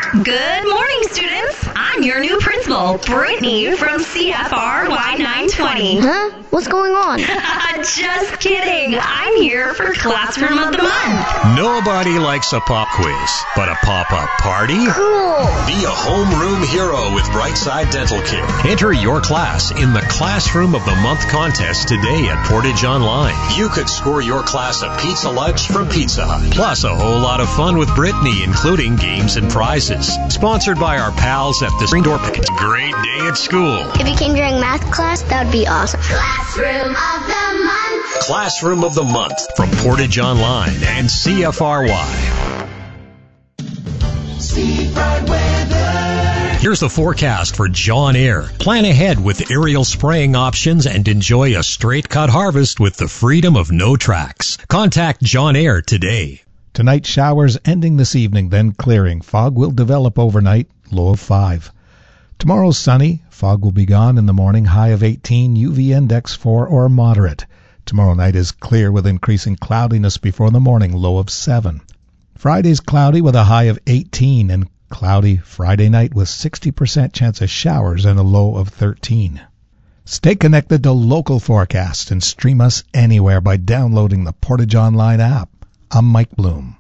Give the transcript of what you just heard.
Good morning, students. I'm your new principal, Brittany from CFR Y920. Huh? What's going on? Just kidding. I'm here for Classroom of the Month. Nobody likes a pop quiz, but a pop-up party? Cool. Be a homeroom hero with Brightside Dental Care. Enter your class in the Classroom of the Month contest today at Portage Online. You could score your class a pizza lunch from Pizza Hut. Plus a whole lot of fun with Brittany, including games and prizes. Sponsored by our pals at the Spring Door Picket. Great day at school. If you came during math class, that would be awesome. Classroom of the Month. Classroom of the Month from Portage Online and CFRY. Seafront weather. Here's the forecast for John Eyre. Plan ahead with aerial spraying options and enjoy a straight-cut harvest with the freedom of no tracks. Contact John Eyre today. Tonight, showers ending this evening, then clearing. Fog will develop overnight, low of 5. Tomorrow, sunny. Fog will be gone in the morning, high of 18, UV index 4 or moderate. Tomorrow night is clear with increasing cloudiness before the morning, low of 7. Friday's cloudy with a high of 18 and cloudy Friday night with 60% chance of showers and a low of 13. Stay connected to local forecasts and stream us anywhere by downloading the Portage Online app. I'm Mike Bloom.